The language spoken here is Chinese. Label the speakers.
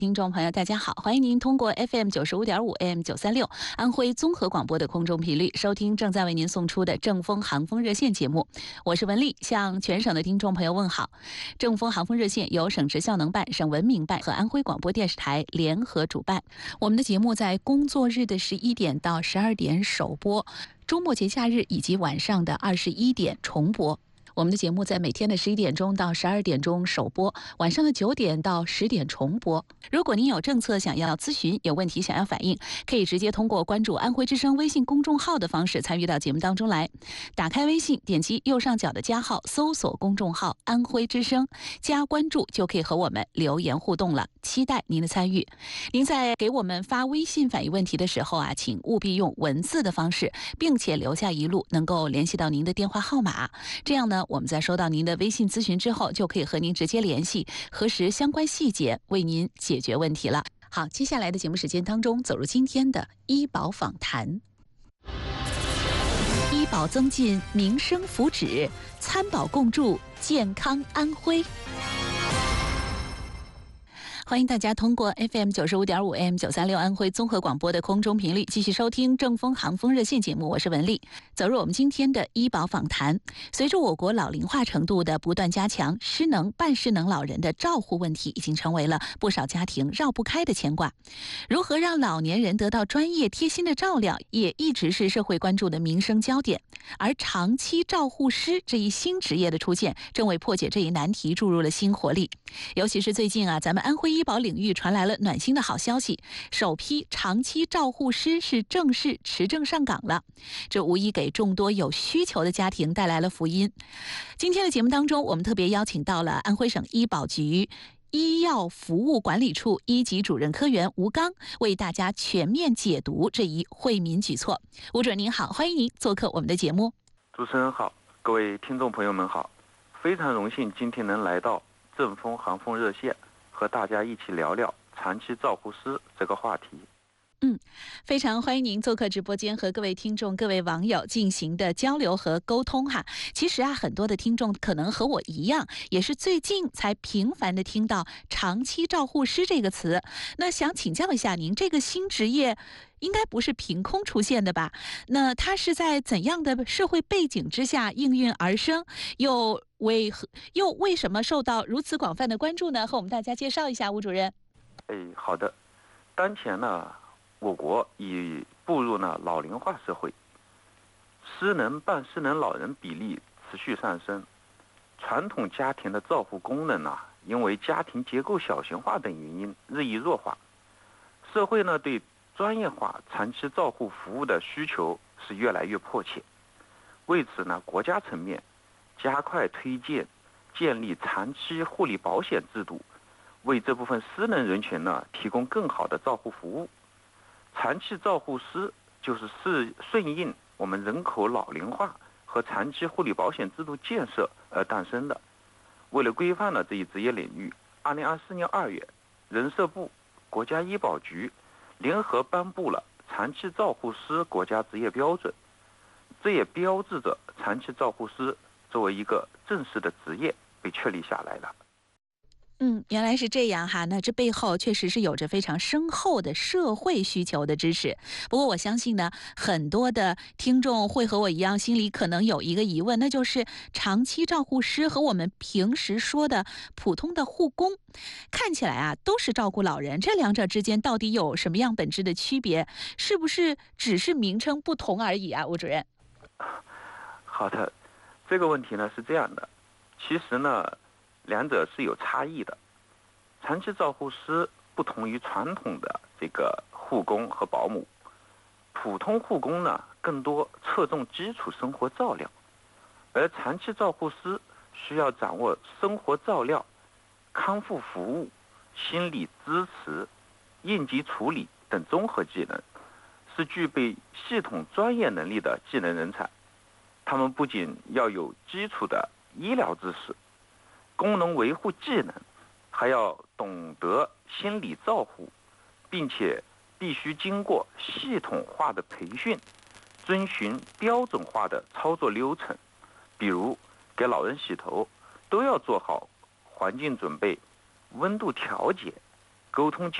Speaker 1: 听众朋友，大家好，欢迎您通过 FM 95.5 AM 936安徽综合广播的空中频率收听正在为您送出的正风航风热线节目。我是文丽，向全省的听众朋友问好。正风航风热线由省直效能办、省文明办和安徽广播电视台联合主办。我们的节目在工作日的11点到12点首播，周末节假日以及晚上的21点重播。我们的节目在每天的11点钟到12点钟首播，晚上的9点到10点重播。如果您有政策想要咨询，有问题想要反映，可以直接通过关注安徽之声微信公众号的方式参与到节目当中来。打开微信，点击右上角的加号，搜索公众号安徽之声，加关注就可以和我们留言互动了，期待您的参与。您在给我们发微信反映问题的时候啊，请务必用文字的方式，并且留下一路能够联系到您的电话号码，这样呢我们在收到您的微信咨询之后，就可以和您直接联系，核实相关细节，为您解决问题了。好，接下来的节目时间当中，走入今天的医保访谈。医保增进民生福祉，参保共筑健康安徽。欢迎大家通过 FM 95.5 AM 936安徽综合广播的空中频率继续收听正风航风热线节目，我是文丽。走入我们今天的医保访谈。随着我国老龄化程度的不断加强，失能、半失能老人的照护问题已经成为了不少家庭绕不开的牵挂。如何让老年人得到专业贴心的照料，也一直是社会关注的民生焦点。而长期照护师这一新职业的出现，正为破解这一难题注入了新活力。尤其是最近啊，咱们安徽医保领域传来了暖心的好消息，首批长期照护师是正式持证上岗了，这无疑给众多有需求的家庭带来了福音。今天的节目当中，我们特别邀请到了安徽省医保局医药服务管理处一级主任科员吴刚，为大家全面解读这一惠民举措。吴主任您好，欢迎您做客我们的节目。
Speaker 2: 主持人好，各位听众朋友们好，非常荣幸今天能来到正风航风热线，和大家一起聊聊长期照护师这个话题。
Speaker 1: 非常欢迎您做客直播间，和各位听众、各位网友进行的交流和沟通哈。其实啊，很多的听众可能和我一样，也是最近才频繁的听到长期照护师这个词。那想请教一下您，这个新职业应该不是凭空出现的吧？那它是在怎样的社会背景之下应运而生？又为什么受到如此广泛的关注呢？和我们大家介绍一下，吴主任。
Speaker 2: 好的。当前呢，我国已步入了老龄化社会，失能、半失能老人比例持续上升，传统家庭的照护功能呢，因为家庭结构小型化等原因日益弱化，社会呢对专业化长期照护服务的需求是越来越迫切。为此呢，国家层面加快推荐建立长期护理保险制度，为这部分失能人群呢提供更好的照护服务。长期照护师就是顺应我们人口老龄化和长期护理保险制度建设而诞生的。为了规范了这一职业领域，2024年2月，人社部、国家医保局联合颁布了长期照护师国家职业标准，这也标志着长期照护师作为一个正式的职业被确立下来了。
Speaker 1: 原来是这样哈，那这背后确实是有着非常深厚的社会需求的支持。不过我相信呢，很多的听众会和我一样，心里可能有一个疑问，那就是长期照护师和我们平时说的普通的护工，看起来啊都是照顾老人，这两者之间到底有什么样本质的区别？是不是只是名称不同而已啊，吴主任？
Speaker 2: 好的，这个问题呢是这样的，其实呢两者是有差异的。长期照护师不同于传统的这个护工和保姆，普通护工呢更多侧重基础生活照料，而长期照护师需要掌握生活照料、康复服务、心理支持、应急处理等综合技能，是具备系统专业能力的技能人才。他们不仅要有基础的医疗知识、功能维护技能，还要懂得心理照护，并且必须经过系统化的培训，遵循标准化的操作流程。比如给老人洗头，都要做好环境准备、温度调节、 沟通